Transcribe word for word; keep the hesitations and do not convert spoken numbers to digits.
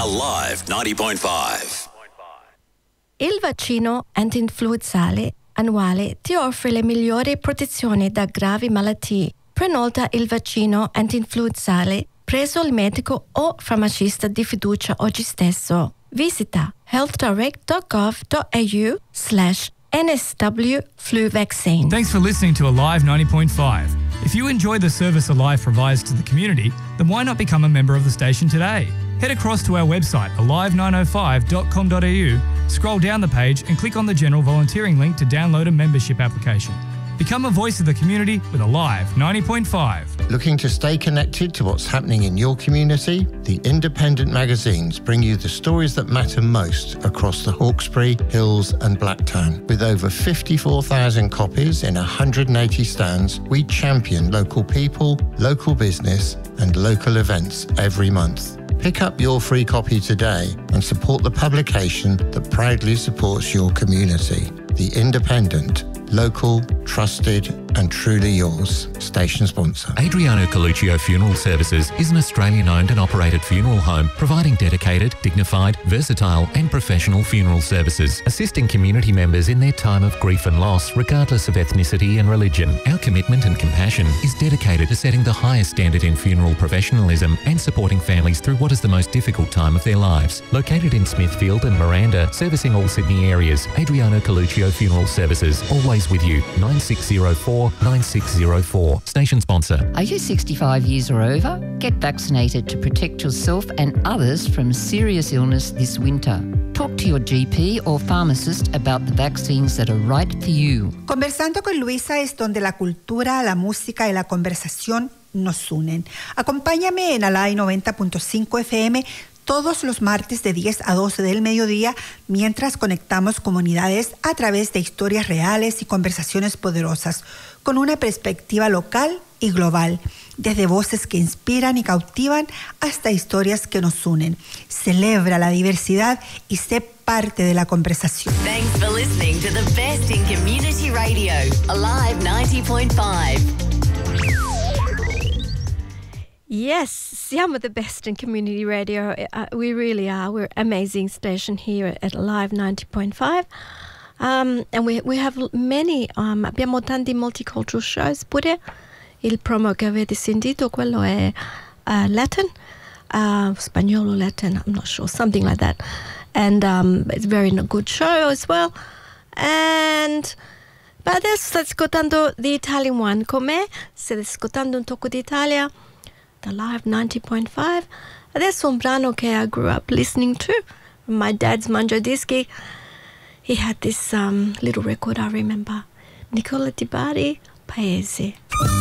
Alive ninety point five. Il vaccino antinfluenzale annuale ti offre le migliori protezioni da gravi malattie. Prenota il vaccino antinfluenzale presso il medico o farmacista di fiducia oggi stesso. Visita healthdirect.gov.au slash NSW flu vaccine. Thanks for listening to Alive ninety point five. If you enjoy the service Alive provides to the community, then why not become a member of the station today? Head across to our website alive nine oh five dot com dot a u, scroll down the page and click on the general volunteering link to download a membership application. Become a voice of the community with Alive ninety point five. Looking to stay connected to what's happening in your community? The independent magazines bring you the stories that matter most across the Hawkesbury, Hills and Blacktown. With over fifty-four thousand copies in one hundred eighty stands, we champion local people, local business and local events every month. Pick up your free copy today and support the publication that proudly supports your community. The Independent. Local, trusted and truly yours. Station sponsor. Adriano Coluccio Funeral Services is an Australian-owned and operated funeral home providing dedicated, dignified, versatile and professional funeral services, assisting community members in their time of grief and loss regardless of ethnicity and religion. Our commitment and compassion is dedicated to setting the highest standard in funeral professionalism and supporting families through what is the most difficult time of their lives. Located in Smithfield and Miranda, servicing all Sydney areas, Adriano Coluccio Funeral Services, always with you. nine six zero four nine six zero four. Station sponsor. Are you sixty-five years or over? Get vaccinated to protect yourself and others from serious illness this winter. Talk to your G P or pharmacist about the vaccines that are right for you. Conversando con Luisa es donde la cultura, la música y la conversación nos unen. Acompáñame en Alive noventa punto cinco F M todos los martes de diez a doce del mediodía mientras conectamos comunidades a través de historias reales y conversaciones poderosas con una perspectiva local y global, desde voces que inspiran y cautivan hasta historias que nos unen. Celebra la diversidad y sé parte de la conversación. Thanks for listening to the best in community radio, Alive ninety point five. Yes, siamo the best in community radio. Uh, we really are. We're an amazing station here at Alive ninety point five. Um, and we we have many, um, abbiamo tanti multicultural shows pure. Il promo che avete sentito, quello è uh, Latin, uh, spagnolo Latin, I'm not sure, something like that. And um, it's a very good show as well. And but adesso sto ascoltando the Italian one. Con me state ascoltando un tocco d'Italia. The Live ninety point five. Adesso un brano che I grew up listening to. My dad's Mangiadischi. He had this um, little record I remember. Nicola Di Bari, Paese.